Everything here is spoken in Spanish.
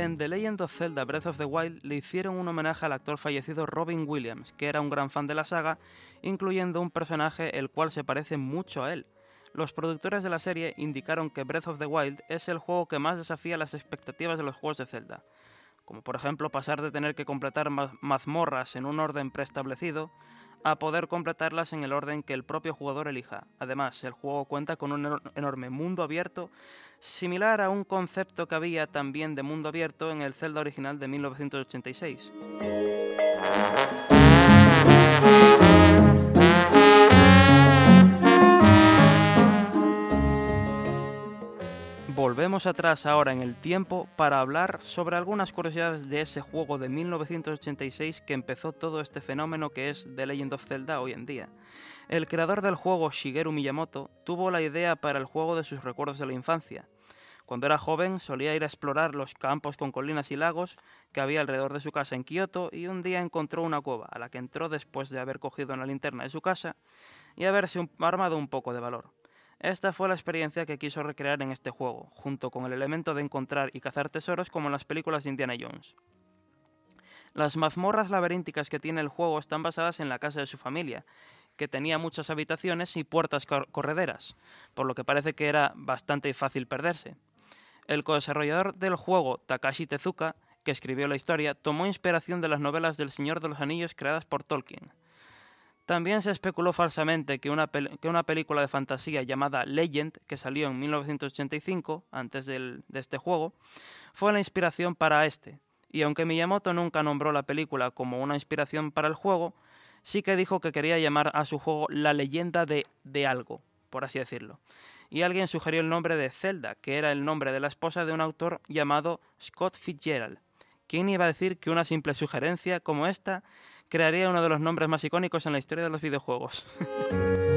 En The Legend of Zelda Breath of the Wild le hicieron un homenaje al actor fallecido Robin Williams, que era un gran fan de la saga, incluyendo un personaje el cual se parece mucho a él. Los productores de la serie indicaron que Breath of the Wild es el juego que más desafía las expectativas de los juegos de Zelda, como por ejemplo pasar de tener que completar mazmorras en un orden preestablecido a poder completarlas en el orden que el propio jugador elija. Además, el juego cuenta con un enorme mundo abierto, similar a un concepto que había también de mundo abierto en el Zelda original de 1986. Volvemos atrás ahora en el tiempo para hablar sobre algunas curiosidades de ese juego de 1986 que empezó todo este fenómeno que es The Legend of Zelda hoy en día. El creador del juego, Shigeru Miyamoto, tuvo la idea para el juego de sus recuerdos de la infancia. Cuando era joven solía ir a explorar los campos con colinas y lagos que había alrededor de su casa en Kioto y un día encontró una cueva a la que entró después de haber cogido una linterna de su casa y haberse armado un poco de valor. Esta fue la experiencia que quiso recrear en este juego, junto con el elemento de encontrar y cazar tesoros como en las películas de Indiana Jones. Las mazmorras laberínticas que tiene el juego están basadas en la casa de su familia, que tenía muchas habitaciones y puertas correderas, por lo que parece que era bastante fácil perderse. El co-desarrollador del juego, Takashi Tezuka, que escribió la historia, tomó inspiración de las novelas del Señor de los Anillos creadas por Tolkien. También se especuló falsamente que una película de fantasía llamada Legend, que salió en 1985, antes de este juego, fue la inspiración para este. Y aunque Miyamoto nunca nombró la película como una inspiración para el juego, sí que dijo que quería llamar a su juego La leyenda de algo, por así decirlo. Y alguien sugirió el nombre de Zelda, que era el nombre de la esposa de un autor llamado Scott Fitzgerald. ¿Quién iba a decir que una simple sugerencia como esta crearía uno de los nombres más icónicos en la historia de los videojuegos?